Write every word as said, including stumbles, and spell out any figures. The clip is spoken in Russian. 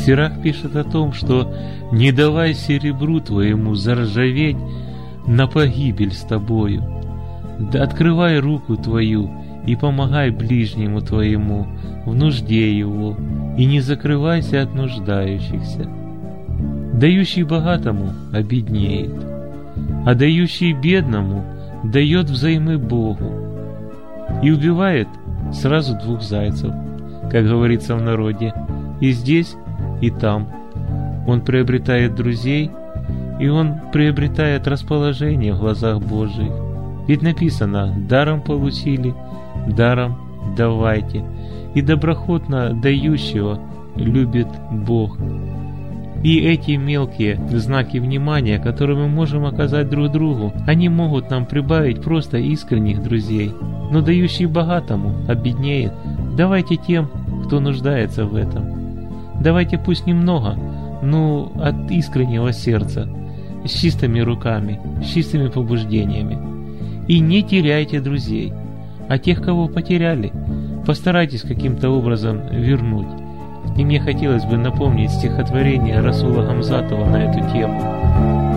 Сирах пишет о том, что «не давай серебру твоему заржаветь на погибель с тобою, да открывай руку твою и помогай ближнему твоему в нужде его, и не закрывайся от нуждающихся. Дающий богатому обеднеет, а дающий бедному дает взаймы Богу и убивает сразу двух зайцев, как говорится в народе, и здесь, и там. Он приобретает друзей, и он приобретает расположение в глазах Божьих. Ведь написано: даром получили, даром давайте, и доброхотно дающего любит Бог. И эти мелкие знаки внимания, которые мы можем оказать друг другу, они могут нам прибавить просто искренних друзей. Но дающий богатому обеднеет. Давайте тем, кто нуждается в этом. Давайте пусть немного, но от искреннего сердца, с чистыми руками, с чистыми побуждениями. И не теряйте друзей, а тех, кого потеряли, постарайтесь каким-то образом вернуть. И мне хотелось бы напомнить стихотворение Расула Гамзатова на эту тему.